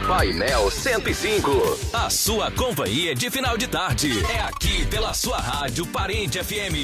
Painel 105. A sua companhia de final de tarde é aqui pela sua rádio Parente FM.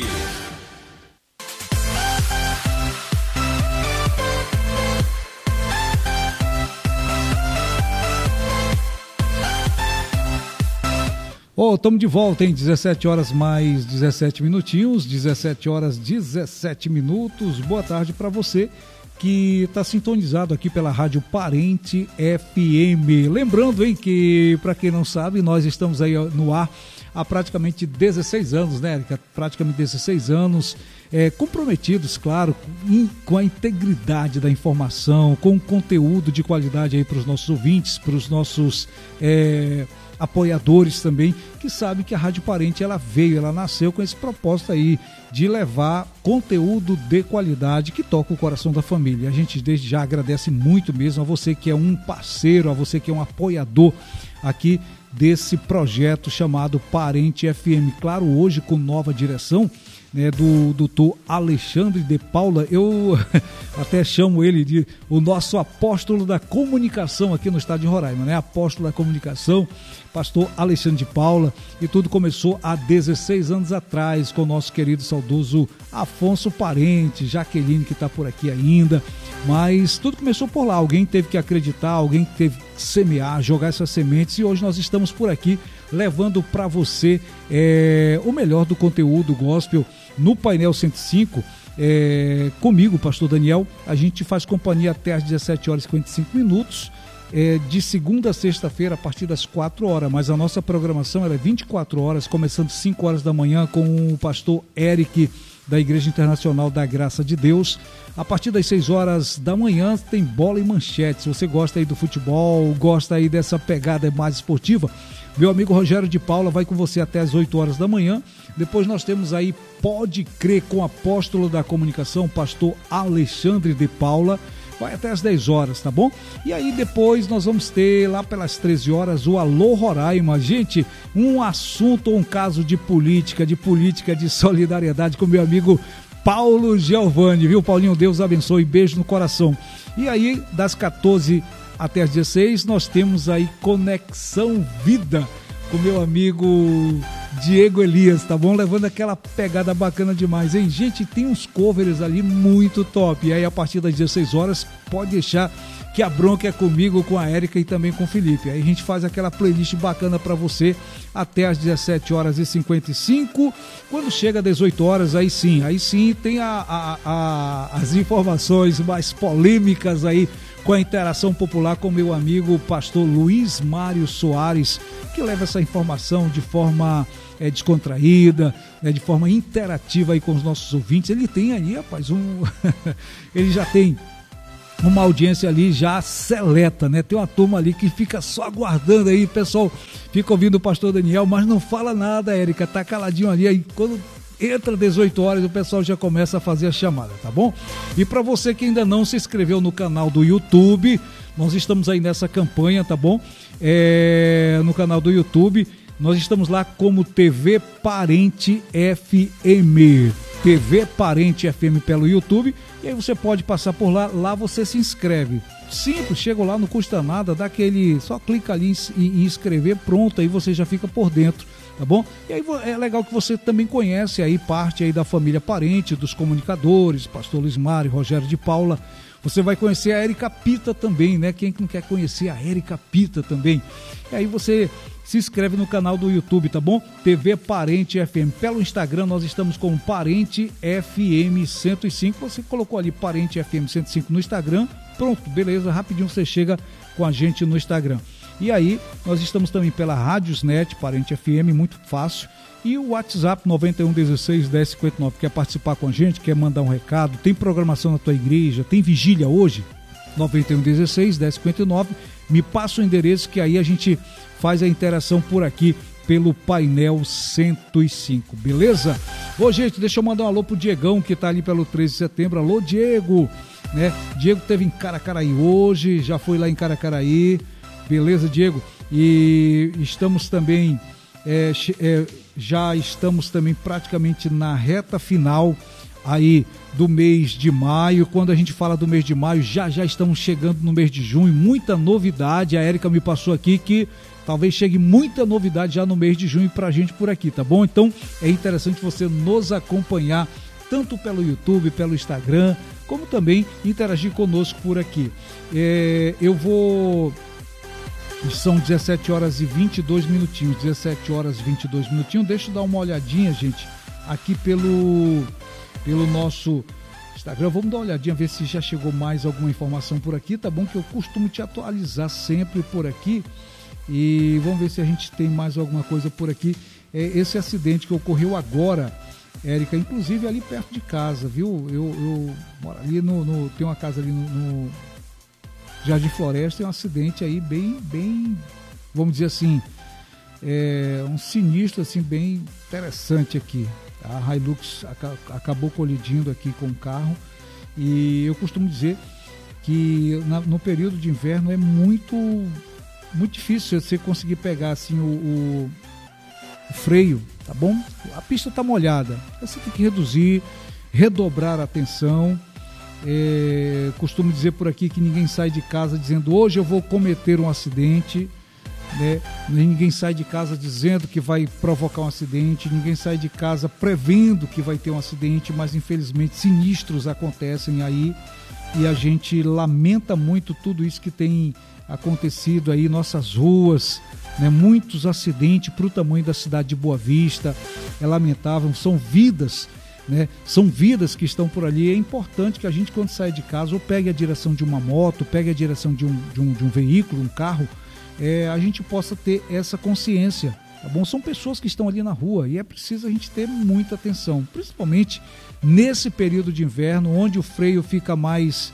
Estamos de volta, em 17 horas mais 17 minutinhos, 17 horas 17 minutos. Boa tarde para você que está sintonizado aqui pela Rádio Parente FM. Lembrando, que para quem não sabe, nós estamos aí no ar há praticamente 16 anos, né, Érica? Praticamente 16 anos, comprometidos, claro, com a integridade da informação, com conteúdo de qualidade aí para os nossos ouvintes, para os nossos apoiadores também, que sabem que a Rádio Parente ela nasceu com esse propósito aí de levar conteúdo de qualidade que toca o coração da família. A gente desde já agradece muito mesmo a você que é um parceiro, a você que é um apoiador aqui desse projeto chamado Parente FM. Claro, hoje com nova direção, né, do doutor Alexandre de Paula. Eu até chamo ele de o nosso apóstolo da comunicação aqui no estado de Roraima, né? Apóstolo da comunicação, pastor Alexandre de Paula. E tudo começou há 16 anos atrás com o nosso querido saudoso Afonso Parente, Jaqueline, que está por aqui ainda. Mas tudo começou por lá. Alguém teve que acreditar, alguém teve que semear, jogar essas sementes, e hoje nós estamos por aqui levando para você o melhor do conteúdo gospel no Painel 105. Comigo, pastor Daniel, a gente faz companhia até às 17 horas e 55 minutos, de segunda a sexta-feira a partir das 4 horas, mas a nossa programação é 24 horas, começando 5 horas da manhã com o pastor Eric da Igreja Internacional da Graça de Deus. A partir das 6 horas da manhã tem bola e manchete. Se você gosta aí do futebol, gosta aí dessa pegada mais esportiva, meu amigo Rogério de Paula vai com você até as 8 horas da manhã. Depois nós temos aí Pode Crer com o apóstolo da comunicação, pastor Alexandre de Paula, vai até as 10 horas, tá bom? E aí depois nós vamos ter lá pelas 13 horas o Alô Roraima. Gente, um assunto ou um caso de política de solidariedade com meu amigo Paulo Giovanni, viu, Paulinho? Deus abençoe, beijo no coração. E aí das 14 até as 16 nós temos aí Conexão Vida com meu amigo Diego Elias, tá bom? Levando aquela pegada bacana demais, hein? Gente, tem uns covers ali muito top. E aí, a partir das 16 horas, pode deixar que a bronca é comigo, com a Érica e também com o Felipe. Aí a gente faz aquela playlist bacana pra você até as 17 horas e 55. Quando chega às 18 horas, aí sim tem as informações mais polêmicas aí, com a interação popular com meu amigo pastor Luiz Mário Soares, que leva essa informação de forma descontraída, de forma interativa aí com os nossos ouvintes. Ele tem ali, rapaz, ele já tem uma audiência ali já seleta, né? Tem uma turma ali que fica só aguardando aí, pessoal fica ouvindo o pastor Daniel, mas não fala nada, Érica, tá caladinho ali, aí quando entra 18 horas o pessoal já começa a fazer a chamada, tá bom? E para você que ainda não se inscreveu no canal do YouTube, nós estamos aí nessa campanha, tá bom? No canal do YouTube, nós estamos lá como TV Parente FM, TV Parente FM pelo YouTube, e aí você pode passar por lá você se inscreve. Simples, chega lá, não custa nada, dá aquele, só clica ali em inscrever, pronto, aí você já fica por dentro, tá bom? E aí é legal que você também conhece aí parte aí da família Parente, dos comunicadores, pastor Luiz Mário, Rogério de Paula. Você vai conhecer a Érica Pita também, né? Quem não quer conhecer a Érica Pita também? E aí você se inscreve no canal do YouTube, tá bom? TV Parente FM. Pelo Instagram nós estamos com Parente FM 105. Você colocou ali Parente FM 105 no Instagram, pronto, beleza, rapidinho você chega com a gente no Instagram. E aí nós estamos também pela Rádiosnet, Parente FM, muito fácil. E o WhatsApp 9116-1059, quer participar com a gente, quer mandar um recado, tem programação na tua igreja, tem vigília hoje? 9116-1059, me passa o endereço que aí a gente faz a interação por aqui pelo Painel 105, beleza? Ô, gente, deixa eu mandar um alô pro Diegão, que tá ali pelo 13 de setembro. Alô, Diego, né? Diego teve em Caracaraí hoje, já foi lá em Caracaraí, beleza, Diego? E estamos também... já estamos também praticamente na reta final aí do mês de maio. Quando a gente fala do mês de maio, já estamos chegando no mês de junho, muita novidade. A Érica me passou aqui que talvez chegue muita novidade já no mês de junho pra gente por aqui, tá bom? Então é interessante você nos acompanhar tanto pelo YouTube, pelo Instagram, como também interagir conosco por aqui. São 17 horas e 22 minutinhos, 17 horas e 22 minutinhos. Deixa eu dar uma olhadinha, gente, aqui pelo nosso Instagram. Vamos dar uma olhadinha, ver se já chegou mais alguma informação por aqui, tá bom? Que eu costumo te atualizar sempre por aqui. E vamos ver se a gente tem mais alguma coisa por aqui. Esse acidente que ocorreu agora, Érica, inclusive ali perto de casa, viu? Eu moro ali tem uma casa ali no Jardim Floresta, tem um acidente aí bem, vamos dizer assim, um sinistro assim bem interessante aqui. A Hilux acabou colidindo aqui com o carro, e eu costumo dizer que no período de inverno é muito difícil você conseguir pegar assim o freio, tá bom? A pista tá molhada, você tem que redobrar a atenção. Costumo dizer por aqui que ninguém sai de casa dizendo hoje eu vou cometer um acidente, né? Ninguém sai de casa dizendo que vai provocar um acidente, ninguém sai de casa prevendo que vai ter um acidente, mas infelizmente sinistros acontecem aí e a gente lamenta muito tudo isso que tem acontecido aí em nossas ruas, né? Muitos acidentes para o tamanho da cidade de Boa Vista, é lamentável, são vidas, né? São vidas que estão por ali. É importante que a gente, quando sai de casa, ou pegue a direção de uma moto, pegue a direção de um veículo, um carro, a gente possa ter essa consciência, tá bom? São pessoas que estão ali na rua e é preciso a gente ter muita atenção, principalmente nesse período de inverno, onde o freio fica mais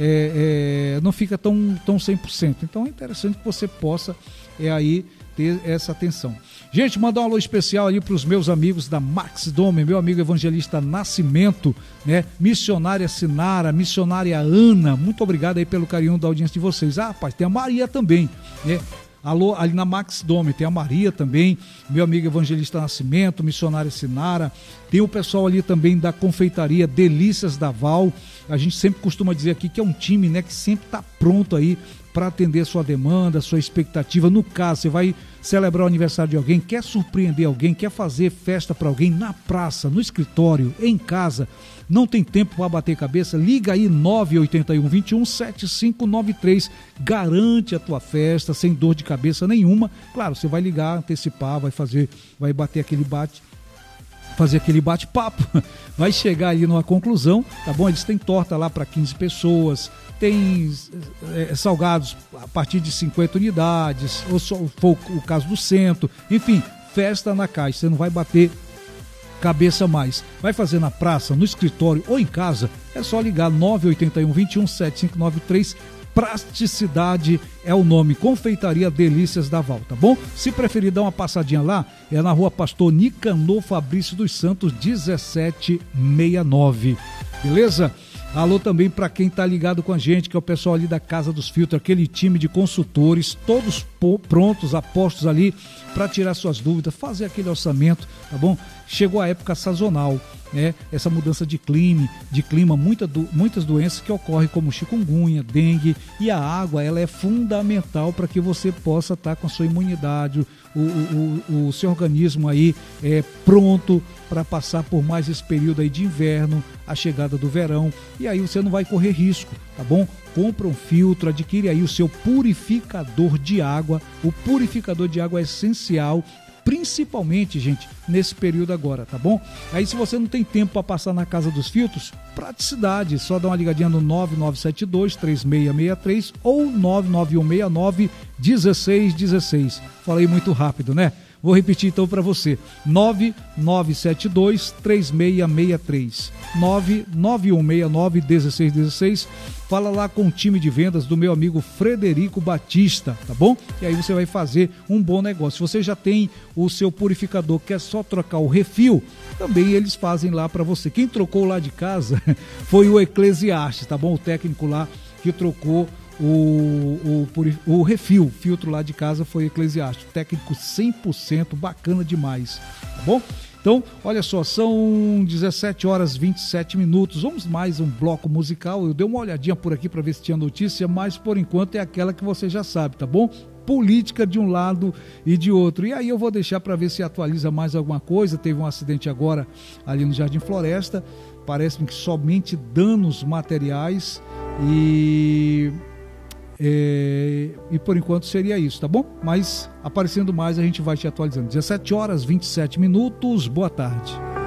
não fica tão 100%. Então é interessante que você possa aí ter essa atenção. Gente, mandar um alô especial ali para os meus amigos da Max Dome, meu amigo evangelista Nascimento, né? Missionária Sinara, missionária Ana, muito obrigado aí pelo carinho da audiência de vocês. Rapaz, tem a Maria também, né? Alô, ali na Max Dome, tem a Maria também, meu amigo evangelista Nascimento, missionária Sinara, tem o pessoal ali também da confeitaria Delícias da Val. A gente sempre costuma dizer aqui que é um time, né, que sempre está pronto aí para atender a sua demanda, a sua expectativa. No caso, você vai celebrar o aniversário de alguém, quer surpreender alguém, quer fazer festa para alguém na praça, no escritório, em casa, não tem tempo para bater cabeça, liga aí 981 21 7593, garante a tua festa sem dor de cabeça nenhuma. Claro, você vai ligar, antecipar, vai bater aquele fazer aquele bate-papo, vai chegar aí numa conclusão, tá bom? Eles têm torta lá para 15 pessoas, tem salgados a partir de 50 unidades, ou só for o caso do centro, enfim, festa na caixa, você não vai bater cabeça mais. Vai fazer na praça, no escritório ou em casa, é só ligar 981 21 7593. Praticidade é o nome, Confeitaria Delícias da Val, tá bom? Se preferir dar uma passadinha lá, é na rua Pastor Nicanor Fabrício dos Santos, 1769, beleza? Alô também para quem tá ligado com a gente, que é o pessoal ali da Casa dos Filtros, aquele time de consultores, todos prontos, apostos ali para tirar suas dúvidas, fazer aquele orçamento, tá bom? Chegou a época sazonal, né? Essa mudança de clima, muitas doenças que ocorrem como chikungunya, dengue, e a água, ela é fundamental para que você possa estar com a sua imunidade, o seu organismo aí pronto para passar por mais esse período aí de inverno, a chegada do verão, e aí você não vai correr risco, tá bom? Compra um filtro, adquire aí o seu purificador de água. O purificador de água é essencial, principalmente, gente, nesse período agora, tá bom? Aí se você não tem tempo para passar na Casa dos Filtros, praticidade, só dá uma ligadinha no 9972-3663 ou 99169-1616. Falei muito rápido, né? Vou repetir então para você, 9972-3663, 99169-1616. Fala lá com o time de vendas do meu amigo Frederico Batista, tá bom? E aí você vai fazer um bom negócio. Se você já tem o seu purificador, quer só trocar o refil, também eles fazem lá para você. Quem trocou lá de casa foi o Eclesiastes, tá bom? O técnico lá que trocou o refil, filtro lá de casa foi Eclesiastes, técnico 100%, bacana demais, tá bom? Então Então, olha só, são 17 horas e 27 minutos. Vamos mais um bloco musical. Eu dei uma olhadinha por aqui para ver se tinha notícia, mas por enquanto é aquela que você já sabe, tá bom? Política de um lado e de outro. E aí eu vou deixar para ver se atualiza mais alguma coisa. Teve um acidente agora ali no Jardim Floresta. Parece-me que somente danos materiais e por enquanto seria isso, tá bom? Mas aparecendo mais a gente vai te atualizando. 17 horas e 27 minutos. Boa tarde.